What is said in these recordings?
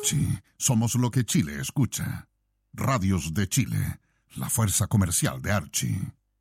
Archie, somos lo que Chile escucha. Radios de Chile, la fuerza comercial de Archie.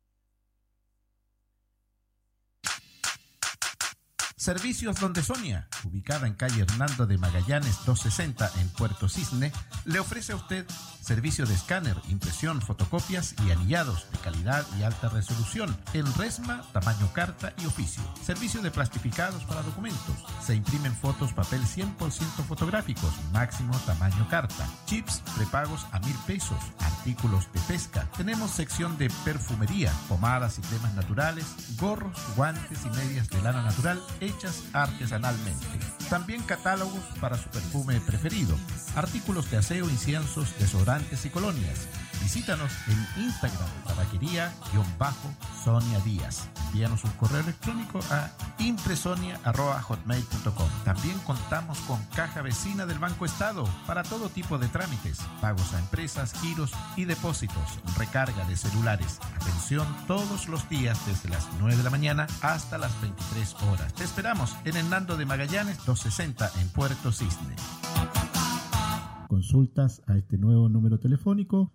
Servicios Donde Sonia, ubicada en calle Hernando de Magallanes 260 en Puerto Cisne, le ofrece a usted servicio de escáner, impresión, fotocopias y anillados de calidad y alta resolución en resma, tamaño carta y oficio. Servicio de plastificados para documentos. Se imprimen fotos papel 100% fotográficos, máximo tamaño carta. Chips prepagos a 1,000 pesos. Artículos de pesca. Tenemos sección de perfumería, pomadas y cremas naturales, gorros, guantes y medias de lana natural hechas artesanalmente. También catálogos para su perfume preferido, artículos de aseo, inciensos, desodorantes y colonias. Visítanos en Instagram, tabaquería_Sonia Díaz. Envíanos un correo electrónico a impresonia@hotmail.com. También contamos con caja vecina del Banco Estado para todo tipo de trámites, pagos a empresas, giros y depósitos, recarga de celulares. Atención todos los días desde las 9 de la mañana hasta las 23 horas. Te esperamos en Hernando de Magallanes 260 en Puerto Cisne. Consultas a este nuevo número telefónico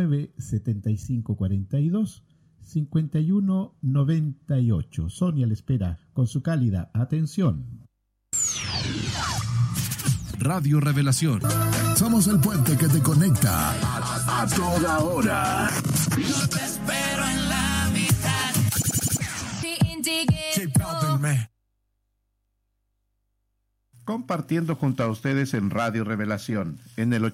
97542-5198. Sonia le espera con su cálida atención. Radio Revelación. Somos el puente que te conecta a toda hora. Yo te espero en la mitad. Compartiendo junto a ustedes en Radio Revelación, en el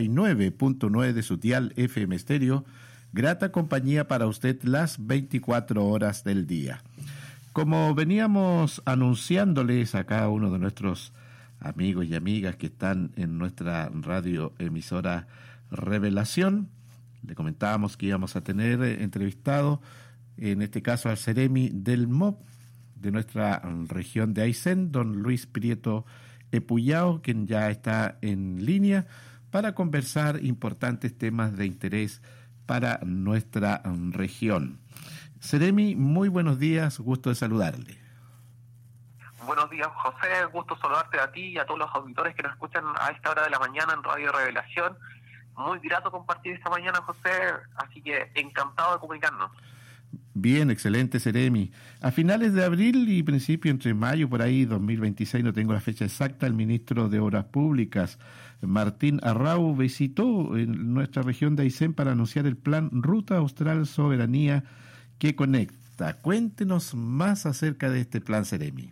89.9 de su dial FM Estéreo, grata compañía para usted las 24 horas del día. Como veníamos anunciándoles a cada uno de nuestros amigos y amigas que están en nuestra radio emisora Revelación, le comentábamos que íbamos a tener entrevistado, en este caso al Ceremi del MOP de nuestra región de Aysén, don Luis Prieto Epuyao, quien ya está en línea para conversar importantes temas de interés para nuestra región. Ceremi, muy buenos días, gusto de saludarle. Buenos días, José, gusto saludarte a ti y a todos los auditores que nos escuchan a esta hora de la mañana en Radio Revelación. Muy grato compartir esta mañana, José, así que encantado de comunicarnos. Bien, excelente, Ceremi. A finales de abril y principio entre mayo, por ahí, 2026, no tengo la fecha exacta, el ministro de Obras Públicas, Martín Arrau, visitó en nuestra región de Aysén para anunciar el plan Ruta Austral Soberanía que conecta. Cuéntenos más acerca de este plan, Ceremi.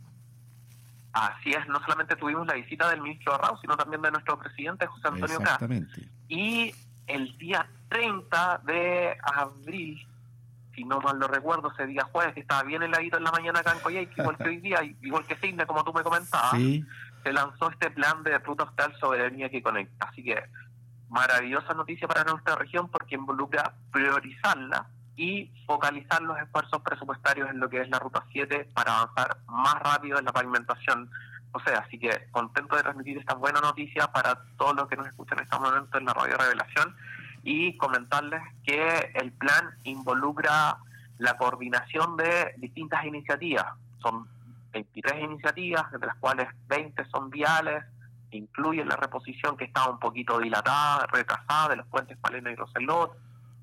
Así es, no solamente tuvimos la visita del ministro Arrau, sino también de nuestro presidente, José Antonio Kast. Exactamente. Y el día 30 de abril, si no mal lo recuerdo, ese día jueves, que estaba bien heladito en la mañana acá en Coyhaique, igual que hoy día, igual que Cisne, como tú me comentabas, sí, se lanzó este plan de Ruta Austral Soberanía que conecta. Así que maravillosa noticia para nuestra región porque involucra priorizarla y focalizar los esfuerzos presupuestarios en lo que es la Ruta 7 para avanzar más rápido en la pavimentación. O sea, así que contento de transmitir esta buena noticia para todos los que nos escuchan en este momento en la Radio Revelación y comentarles que el plan involucra la coordinación de distintas iniciativas. Son 23 iniciativas, de las cuales 20 son viales, incluyen la reposición que estaba un poquito dilatada, retrasada, de los puentes Palena y Roselot.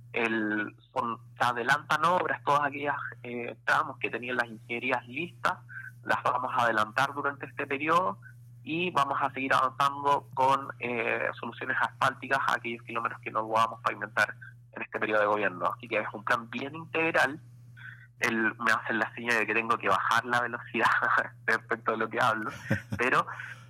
Se adelantan obras, todas aquellas tramos que tenían las ingenierías listas, las vamos a adelantar durante este periodo y vamos a seguir avanzando con soluciones asfálticas a aquellos kilómetros que no podamos pavimentar en este periodo de gobierno. Así que es un plan bien integral. Me hacen la señal de que tengo que bajar la velocidad respecto de lo que hablo, pero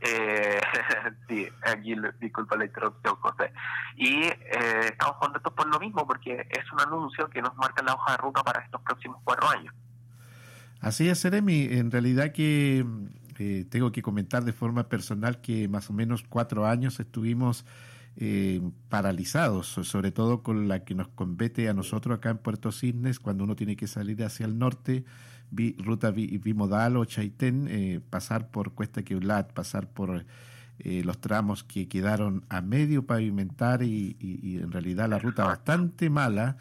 sí, aquí disculpa la interrupción, José. Y estamos contentos por lo mismo, porque es un anuncio que nos marca la hoja de ruta para estos próximos 4 años. Así es, Ceremi. En realidad que tengo que comentar de forma personal que más o menos 4 años estuvimos paralizados, sobre todo con la que nos compete a nosotros acá en Puerto Cisnes, cuando uno tiene que salir hacia el norte, ruta bimodal o Chaitén, pasar por Cuesta Queulat, pasar por los tramos que quedaron a medio pavimentar y en realidad la ruta bastante mala.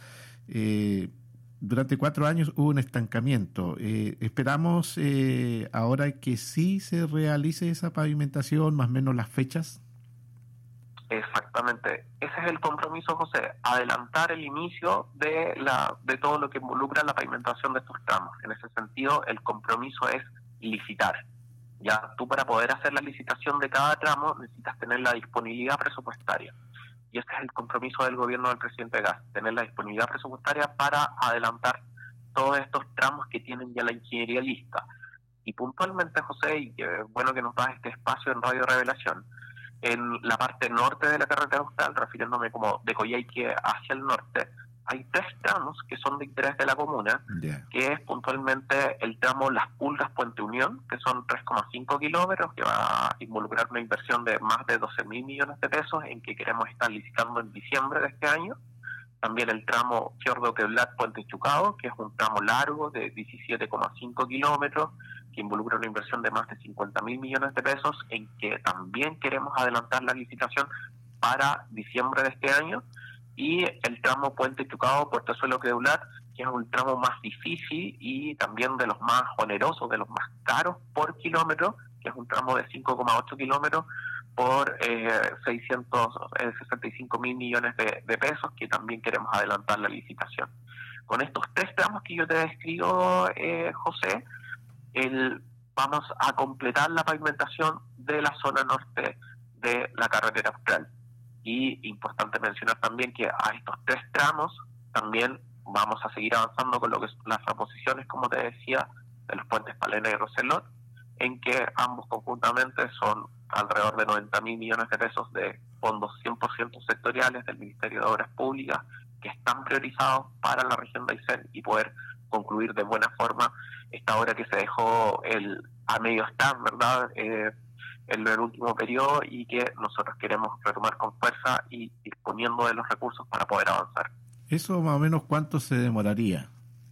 Durante 4 años hubo un estancamiento. Esperamos ahora que sí se realice esa pavimentación, más o menos las fechas. Exactamente, ese es el compromiso, José, adelantar el inicio de todo lo que involucra la pavimentación de estos tramos. En ese sentido, el compromiso es licitar. Ya tú, para poder hacer la licitación de cada tramo, necesitas tener la disponibilidad presupuestaria. Y este es el compromiso del gobierno del presidente Gas, tener la disponibilidad presupuestaria para adelantar todos estos tramos que tienen ya la ingeniería lista. Y puntualmente, José, y bueno que nos das este espacio en Radio Revelación, en la parte norte de la carretera austral, refiriéndome como de Coyhaique hacia el norte, hay 3 tramos que son de interés de la comuna, que es puntualmente el tramo Las Pulgas Puente Unión, que son 3,5 kilómetros, que va a involucrar una inversión de más de 12.000 millones de pesos, en que queremos estar licitando en diciembre de este año. También el tramo Fiordo Queblat Puente Chucado, que es un tramo largo de 17,5 kilómetros, que involucra una inversión de más de 50.000 millones de pesos, en que también queremos adelantar la licitación para diciembre de este año. Y el tramo Puente Chucado Puertezuelo Queblat, que es un tramo más difícil y también de los más onerosos, de los más caros por kilómetro, que es un tramo de 5,8 kilómetros por 665.000 millones de pesos, que también queremos adelantar la licitación. Con estos 3 tramos que yo te describo, José, vamos a completar la pavimentación de la zona norte de la carretera austral. Y importante mencionar también que a estos 3 tramos también vamos a seguir avanzando con lo que son las reposiciones, como te decía, de los puentes Palena y Roselot, en que ambos conjuntamente son alrededor de 90.000 millones de pesos de fondos 100% sectoriales del Ministerio de Obras Públicas, que están priorizados para la región de Aysén y poder concluir de buena forma esta obra que se dejó a medio stand, ¿verdad?, en el último periodo, y que nosotros queremos retomar con fuerza y disponiendo de los recursos para poder avanzar. ¿Eso más o menos cuánto se demoraría?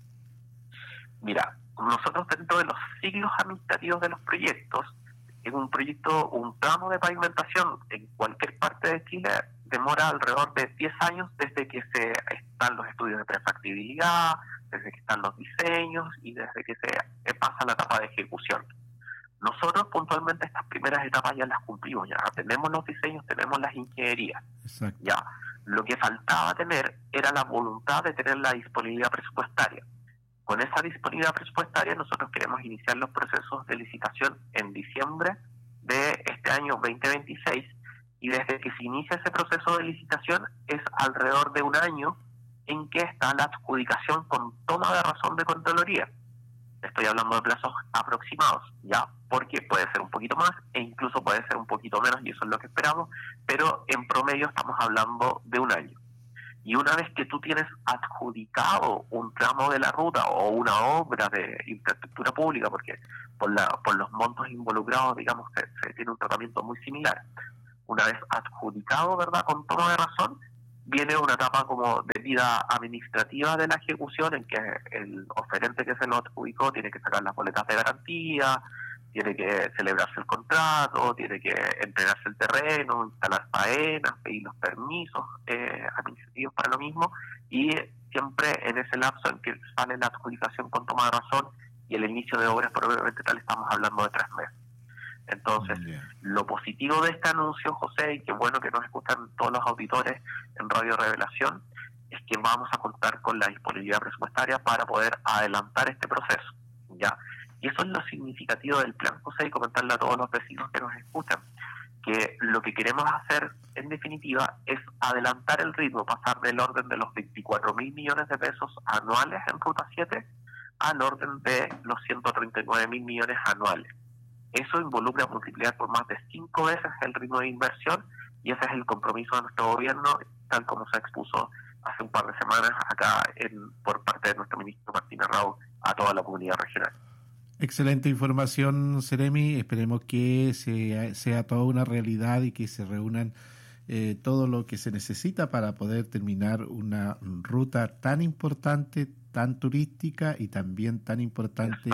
Mira, nosotros dentro de los ciclos administrativos de los proyectos, en un proyecto, un tramo de pavimentación en cualquier parte de Chile demora alrededor de 10 años desde que están los estudios de prefactibilidad, desde que están los diseños y desde que se pasa la etapa de ejecución. Nosotros puntualmente estas primeras etapas ya las cumplimos, ya tenemos los diseños, tenemos las ingenierías. Exacto. Ya lo que faltaba tener era la voluntad de tener la disponibilidad presupuestaria. Con esa disponibilidad presupuestaria nosotros queremos iniciar los procesos de licitación en diciembre de este año 2026, y desde que se inicia ese proceso de licitación es alrededor de un año en que está la adjudicación con toma de razón de Contraloría. Estoy hablando de plazos aproximados, ya, porque puede ser un poquito más e incluso puede ser un poquito menos, y eso es lo que esperamos, pero en promedio estamos hablando de un año. Y una vez que tú tienes adjudicado un tramo de la ruta o una obra de infraestructura pública, porque por los montos involucrados, digamos, se tiene un tratamiento muy similar. Una vez adjudicado, ¿verdad?, con toma de razón, viene una etapa como de vida administrativa de la ejecución, en que el oferente que se lo adjudicó tiene que sacar las boletas de garantía, tiene que celebrarse el contrato, tiene que entregarse el terreno, instalar faenas, pedir los permisos administrativos para lo mismo, y siempre en ese lapso en que sale la adjudicación con toma de razón y el inicio de obras probablemente tal, estamos hablando de 3 meses. Entonces, lo positivo de este anuncio, José, y qué bueno que nos escuchan todos los auditores en Radio Revelación, es que vamos a contar con la disponibilidad presupuestaria para poder adelantar este proceso, ¿ya? Y eso es lo significativo del plan, José, y comentarle a todos los vecinos que nos escuchan, que lo que queremos hacer, en definitiva, es adelantar el ritmo, pasar del orden de los 24.000 millones de pesos anuales en Ruta 7 al orden de los 139.000 millones anuales. Eso involucra multiplicar por más de 5 veces el ritmo de inversión, y ese es el compromiso de nuestro gobierno, tal como se expuso hace un par de semanas acá por parte de nuestro ministro Martín Raúl a toda la comunidad regional. Excelente información, Seremi. Esperemos que sea toda una realidad y que se reúnan todo lo que se necesita para poder terminar una ruta tan importante, tan turística y también tan importante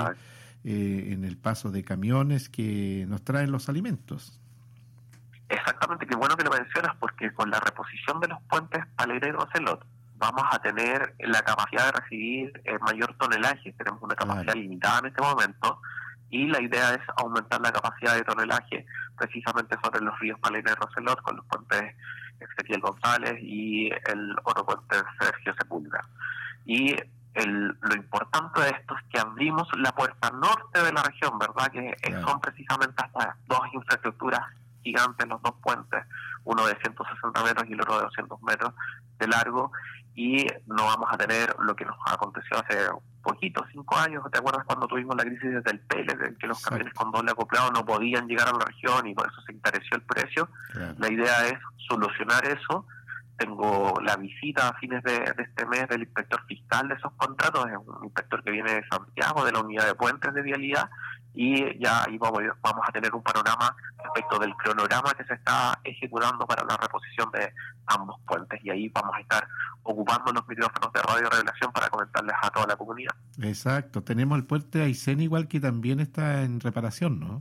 en el paso de camiones que nos traen los alimentos. Exactamente, qué bueno que lo mencionas, porque con la reposición de los puentes Palena y Roselot vamos a tener la capacidad de recibir mayor tonelaje. Tenemos una capacidad limitada en este momento, y la idea es aumentar la capacidad de tonelaje precisamente sobre los ríos Palena y Roselot, con los puentes Ezequiel González y el otro puente Sergio Sepúlveda. Y lo importante de esto es que abrimos la puerta norte de la región, ¿verdad? Que son precisamente estas dos infraestructuras gigantes, los dos puentes, uno de 160 metros y el otro de 200 metros de largo, y no vamos a tener lo que nos aconteció hace poquito, 5 años. ¿Te acuerdas cuando tuvimos la crisis del Pélez, en que los camiones con doble acoplado no podían llegar a la región y por eso se encareció el precio? Claro. La idea es solucionar eso. Tengo la visita a fines de este mes del inspector fiscal de esos contratos, es un inspector que viene de Santiago, de la unidad de puentes de vialidad, y ya ahí vamos a tener un panorama respecto del cronograma que se está ejecutando para la reposición de ambos puentes, y ahí vamos a estar ocupando los micrófonos de Radio Revelación para comentarles a toda la comunidad. Exacto, tenemos el puente de Aysén igual, que también está en reparación, ¿no?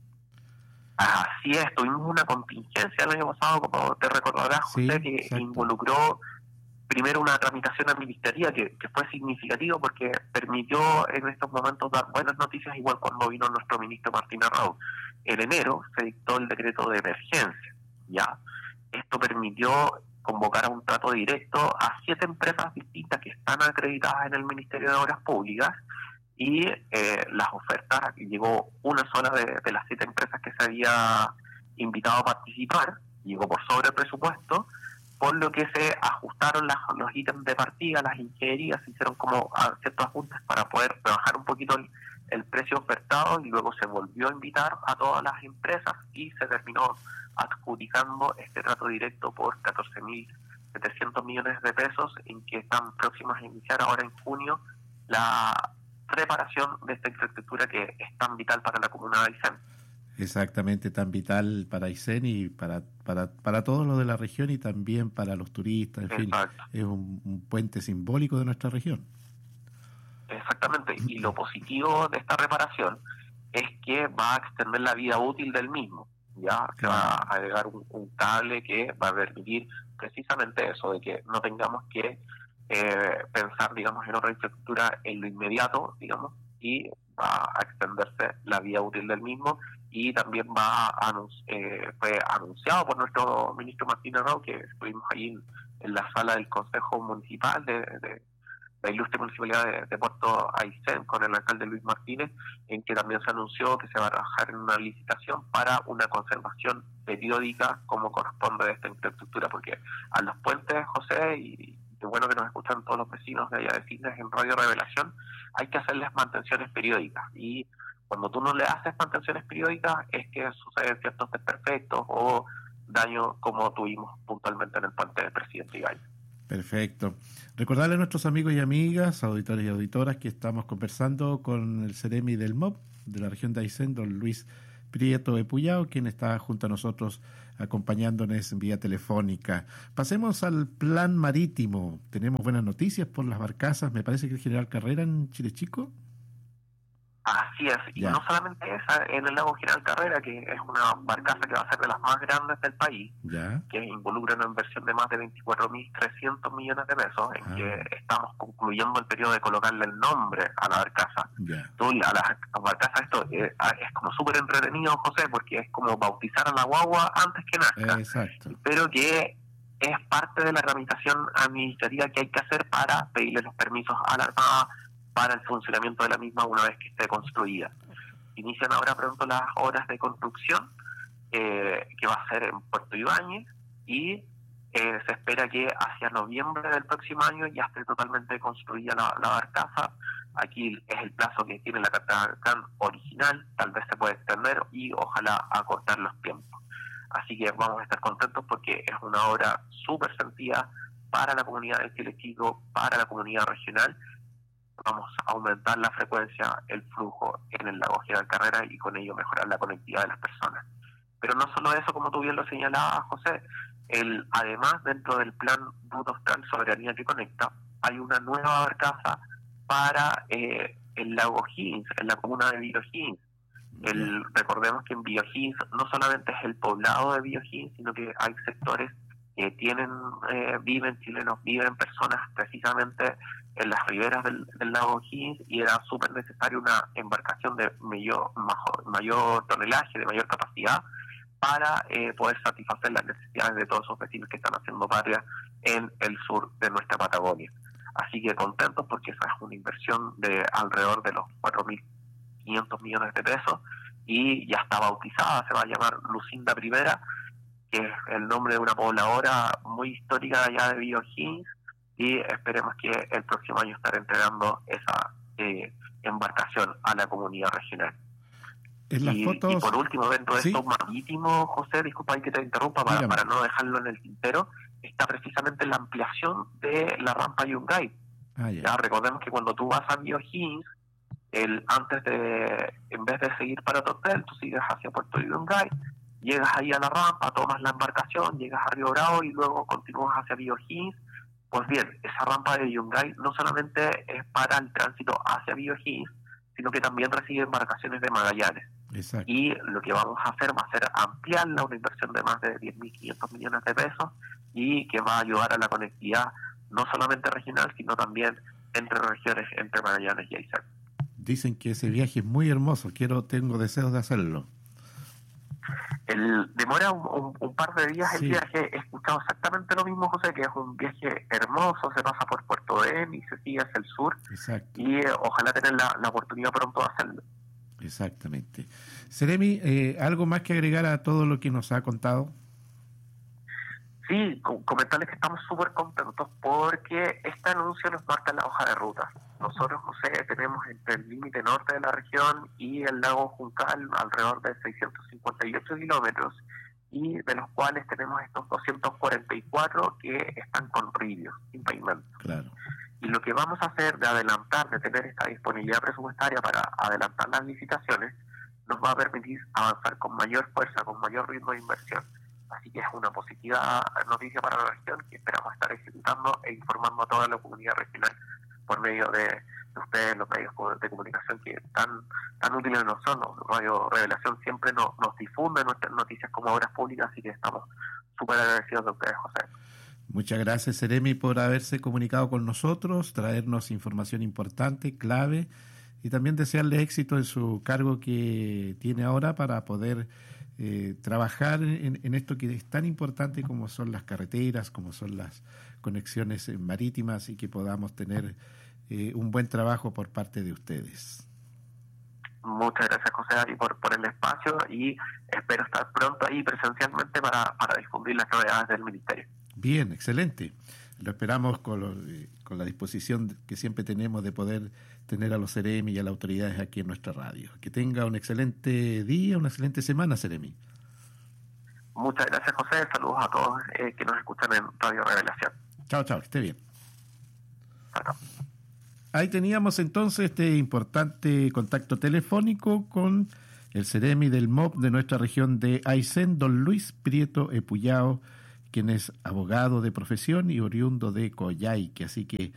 Así es, tuvimos una contingencia el año pasado, como te recordarás, José, que involucró primero una tramitación administrativa que fue significativo porque permitió en estos momentos dar buenas noticias, igual cuando vino nuestro ministro Martín Arrau. En enero se dictó el decreto de emergencia, ¿ya? Esto permitió convocar a un trato directo a 7 empresas distintas que están acreditadas en el Ministerio de Obras Públicas, y las ofertas, llegó una sola de las 7 empresas que se había invitado a participar, llegó por sobre el presupuesto, por lo que se ajustaron los ítems de partida, las ingenierías, se hicieron como ciertos ajustes para poder rebajar un poquito el precio ofertado, y luego se volvió a invitar a todas las empresas y se terminó adjudicando este trato directo por 14.700 millones de pesos, en que están próximas a iniciar ahora en junio la reparación de esta infraestructura que es tan vital para la comuna de Aysén. Exactamente, tan vital para Aysén y para todos los de la región, y también para los turistas, en fin, es un puente simbólico de nuestra región. Exactamente, y lo positivo de esta reparación es que va a extender la vida útil del mismo, ya se va a agregar un cable que va a permitir precisamente eso, de que no tengamos que pensar, digamos, en otra infraestructura en lo inmediato, digamos, y va a extenderse la vida útil del mismo. Y también fue anunciado por nuestro ministro Martín Arrau, que estuvimos allí en la sala del Consejo Municipal de la ilustre Municipalidad de Puerto Aysén, con el alcalde Luis Martínez, en que también se anunció que se va a trabajar en una licitación para una conservación periódica como corresponde de esta infraestructura, porque a los puentes, José, y qué bueno que nos escuchan todos los vecinos de allá de Cisnes en Radio Revelación, hay que hacerles mantenciones periódicas, y cuando tú no le haces mantenciones periódicas es que suceden ciertos desperfectos o daños como tuvimos puntualmente en el puente del Presidente Ibai. Perfecto. Recordarle a nuestros amigos y amigas, auditores y auditoras, que estamos conversando con el Ceremi del MOP de la región de Aysén, don Luis Prieto Epuyao, quien está junto a nosotros acompañándonos en vía telefónica. Pasemos al plan marítimo. Tenemos buenas noticias por las barcazas, me parece que el General Carrera en Chile Chico. Así es, y no solamente esa, en el lago General Carrera, que es una barcaza que va a ser de las más grandes del país, que involucra una inversión de más de 24.300 millones de pesos, en que estamos concluyendo el periodo de colocarle el nombre a la barcaza. Tú, a las barcazas, esto es como súper entretenido, José, porque es como bautizar a la guagua antes que nazca, pero que es parte de la tramitación administrativa que hay que hacer para pedirle los permisos a la Armada para el funcionamiento de la misma una vez que esté construida. Inician ahora pronto las obras de construcción, que va a ser en Puerto Ibáñez, y se espera que hacia noviembre del próximo año ya esté totalmente construida la barcaza. Aquí es el plazo que tiene la carta original, tal vez se puede extender y ojalá acortar los tiempos. Así que vamos a estar contentos porque es una obra súper sentida para la comunidad del Chile Chico, para la comunidad regional. Vamos a aumentar la frecuencia, el flujo en el lago General Carrera y con ello mejorar la conectividad de las personas. Pero no solo eso, como tú bien lo señalabas, José, además dentro del plan Ruta Austral Soberanía que Conecta, hay una nueva barcaza para el lago Higgins, en la comuna de Villa Higgins. Recordemos que en Villa Higgins no solamente es el poblado de Villa Higgins, sino que hay sectores que viven chilenos, viven personas precisamente en las riberas del lago Higgins, y era súper necesario una embarcación de mayor tonelaje, de mayor capacidad, para poder satisfacer las necesidades de todos esos vecinos que están haciendo patria en el sur de nuestra Patagonia. Así que contentos porque esa es una inversión de alrededor de los 4.500 millones de pesos y ya está bautizada, se va a llamar Lucinda I, que es el nombre de una pobladora muy histórica de allá de Bio O'Higgins, y esperemos que el próximo año estar entregando esa embarcación a la comunidad regional. En las fotos... y por último, dentro de ¿Sí? estos marítimos, José, disculpa que te interrumpa, para no dejarlo en el tintero, está precisamente la ampliación de la rampa Yungay. Ya recordemos que cuando tú vas a Bio O'Higgins, en vez de seguir para tu hotel, tú sigues hacia Puerto Yungay, llegas ahí a la rampa, tomas la embarcación, llegas a Río Bravo y luego continúas hacia Bio O'Higgins. Pues bien, esa rampa de Yungay no solamente es para el tránsito hacia Bio O'Higgins, sino que también recibe embarcaciones de Magallanes. Exacto. Y lo que vamos a hacer va a ser ampliarla, una inversión de más de 10.500 millones de pesos, y que va a ayudar a la conectividad no solamente regional, sino también entre regiones, entre Magallanes y Aysén. Dicen que ese viaje es muy hermoso, tengo deseos de hacerlo. Demora un par de días el viaje. He escuchado exactamente lo mismo, José, que es un viaje hermoso, se pasa por Puerto Den y se sigue hacia el sur. Exacto. Y ojalá tener la oportunidad pronto de hacerlo. Exactamente. Seremi, ¿algo más que agregar a todo lo que nos ha contado? Sí, comentarles que estamos súper contentos porque este anuncio nos marca la hoja de ruta. Nosotros, José, tenemos entre el límite norte de la región y el lago Juncal alrededor de 658 kilómetros, y de los cuales tenemos estos 244 que están con ribios, sin pavimento. Claro. Y lo que vamos a hacer de adelantar, de tener esta disponibilidad presupuestaria para adelantar las licitaciones, nos va a permitir avanzar con mayor fuerza, con mayor ritmo de inversión. Así que es una positiva noticia para la región que esperamos estar ejecutando e informando a toda la comunidad regional por medio de ustedes, los medios de comunicación que tan útiles nos son. Radio Revelación siempre nos difunde nuestras noticias como obras públicas, así que estamos súper agradecidos de ustedes, José. Muchas gracias, Seremi, por haberse comunicado con nosotros, traernos información importante, clave, y también desearle éxito en su cargo que tiene ahora para poder trabajar en esto que es tan importante como son las carreteras, como son las conexiones marítimas, y que podamos tener un buen trabajo por parte de ustedes. Muchas gracias, José Ari, por el espacio, y espero estar pronto ahí presencialmente para difundir las novedades del Ministerio. Bien, excelente. Lo esperamos con la disposición que siempre tenemos de poder tener a los Seremi y a las autoridades aquí en nuestra radio. Que tenga un excelente día, una excelente semana, Seremi. Muchas gracias, José. Saludos a todos que nos escuchan en Radio Revelación. Chao, que esté bien. Chao. Ahí teníamos entonces este importante contacto telefónico con el Seremi del MOP de nuestra región de Aysén, don Luis Prieto Epuyao, quien es abogado de profesión y oriundo de Coyhaique. Así que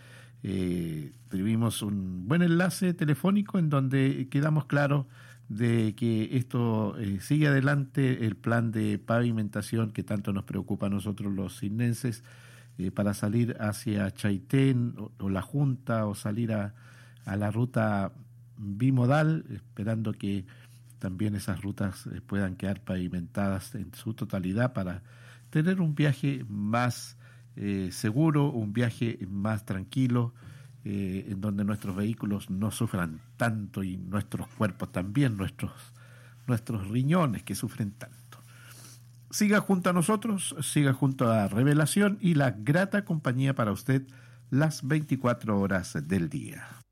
tuvimos un buen enlace telefónico en donde quedamos claros de que esto sigue adelante, el plan de pavimentación que tanto nos preocupa a nosotros los cinnenses, para salir hacia Chaitén o La Junta, o salir a la ruta bimodal, esperando que también esas rutas puedan quedar pavimentadas en su totalidad para tener un viaje más seguro, un viaje más tranquilo, en donde nuestros vehículos no sufran tanto, y nuestros cuerpos también, nuestros riñones que sufren tanto. Siga junto a nosotros, siga junto a Revelación y la grata compañía para usted las 24 horas del día.